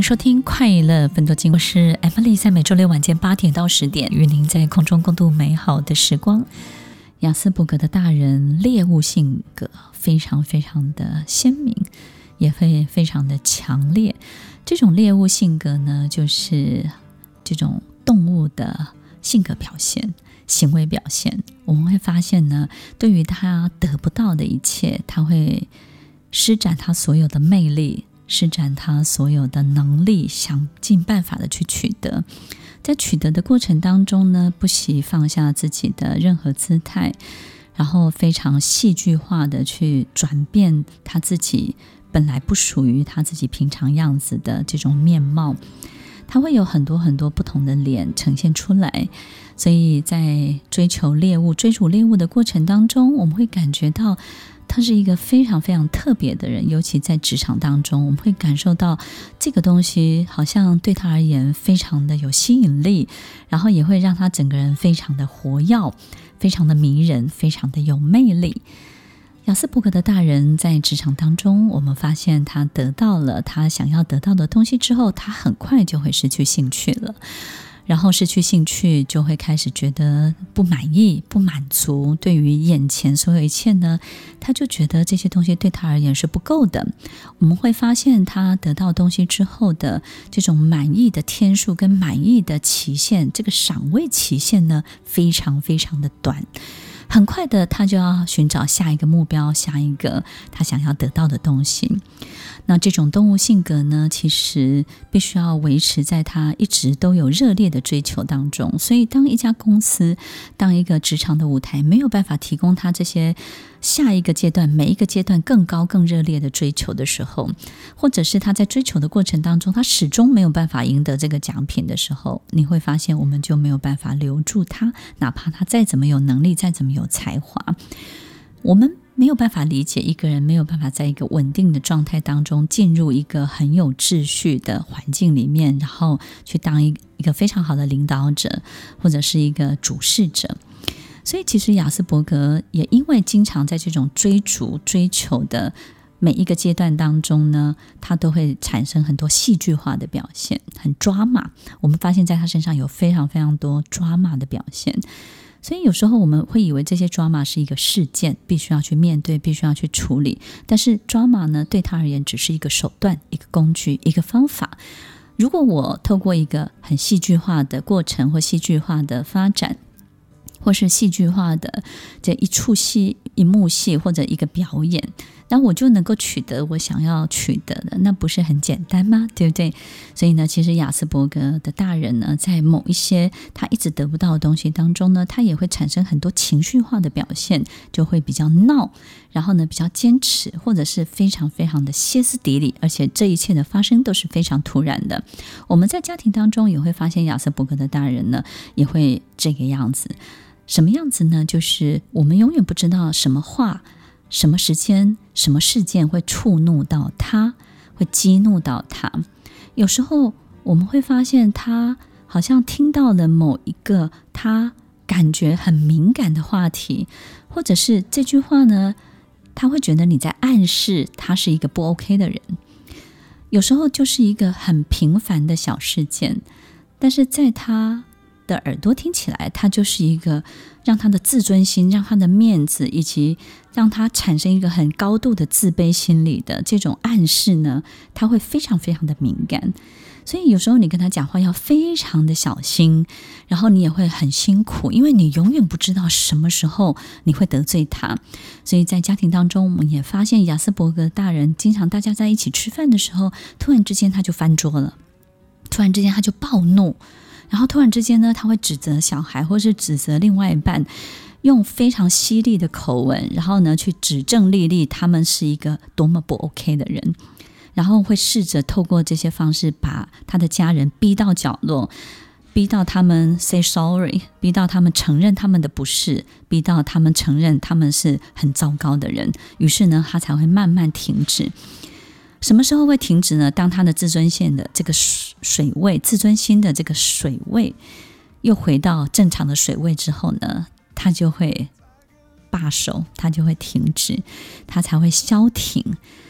收听快乐分多金，我是 Emily， 在每周六晚间8点到10点与您在空中共度美好的时光。亚斯伯格的大人猎物性格非常非常的鲜明，也会非常的强烈。这种猎物性格呢，就是这种动物的性格表现、行为表现。我们会发现呢，对于他得不到的一切，他会施展他所有的魅力，施展他所有的能力，想尽办法的去取得。在取得的过程当中呢，不惜放下自己的任何姿态，然后非常戏剧化的去转变他自己本来不属于他自己平常样子的这种面貌。他会有很多很多不同的脸呈现出来，所以在追逐猎物的过程当中，我们会感觉到他是一个非常非常特别的人。尤其在职场当中，我们会感受到这个东西好像对他而言非常的有吸引力，然后也会让他整个人非常的活跃，非常的迷人，非常的有魅力。亚斯伯格的大人在职场当中，我们发现他得到了他想要得到的东西之后，他很快就会失去兴趣了，然后失去兴趣就会开始觉得不满意、不满足，对于眼前所有一切呢，他就觉得这些东西对他而言是不够的。我们会发现他得到东西之后的这种满意的天数跟满意的期限，这个赏味期限呢，非常非常的短。很快的他就要寻找下一个目标，下一个他想要得到的东西。那这种动物性格呢，其实必须要维持在他一直都有热烈的追求当中。所以当一家公司，当一个职场的舞台没有办法提供他这些下一个阶段，每一个阶段更高更热烈的追求的时候，或者是他在追求的过程当中，他始终没有办法赢得这个奖品的时候，你会发现我们就没有办法留住他，哪怕他再怎么有能力，再怎么有才华。我们没有办法理解一个人没有办法在一个稳定的状态当中进入一个很有秩序的环境里面，然后去当一个非常好的领导者，或者是一个主事者。所以其实亚斯伯格也因为经常在这种追求的每一个阶段当中呢，他都会产生很多戏剧化的表现，很抓马。我们发现在他身上有非常非常多抓马的表现。所以有时候我们会以为这些抓马是一个事件，必须要去面对，必须要去处理。但是抓马呢，对他而言只是一个手段，一个工具，一个方法。如果我透过一个很戏剧化的过程，或戏剧化的发展，或是戏剧化的这一出戏、一幕戏或者一个表演，然后我就能够取得我想要取得的，那不是很简单吗？对不对？所以呢，其实亚斯伯格的大人呢，在某一些他一直得不到的东西当中呢，他也会产生很多情绪化的表现，就会比较闹，然后呢比较坚持，或者是非常非常的歇斯底里，而且这一切的发生都是非常突然的。我们在家庭当中也会发现亚斯伯格的大人呢，也会这个样子。什么样子呢？就是我们永远不知道什么话、什么时间、什么事件会触怒到他，会激怒到他。有时候我们会发现他好像听到了某一个他感觉很敏感的话题，或者是这句话呢，他会觉得你在暗示他是一个不 OK 的人。有时候就是一个很平凡的小事件，但是在他的耳朵听起来，他就是一个让他的自尊心、让他的面子，以及让他产生一个很高度的自卑心理的这种暗示呢，他会非常非常的敏感。所以有时候你跟他讲话要非常的小心，然后你也会很辛苦，因为你永远不知道什么时候你会得罪他。所以在家庭当中，我们也发现亚斯伯格大人经常大家在一起吃饭的时候，突然之间他就翻桌了，突然之间他就暴怒，然后突然之间呢，他会指责小孩，或是指责另外一半，用非常犀利的口吻，然后呢去指证莉莉他们是一个多么不 OK 的人，然后会试着透过这些方式把他的家人逼到角落，逼到他们 say sorry， 逼到他们承认他们的不是，逼到他们承认他们是很糟糕的人，于是呢他才会慢慢停止。什么时候会停止呢？当他的自尊线的这个水位，自尊心的这个水位又回到正常的水位之后呢，他就会罢手，他就会停止，他才会消停。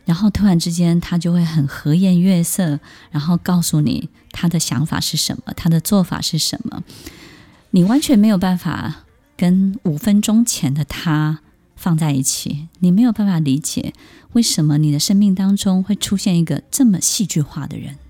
然后突然之间他就会很和颜悦色，然后告诉你他的想法是什么，他的做法是什么，你完全没有办法跟5分钟前的他放在一起，你没有办法理解为什么你的生命当中会出现一个这么戏剧化的人。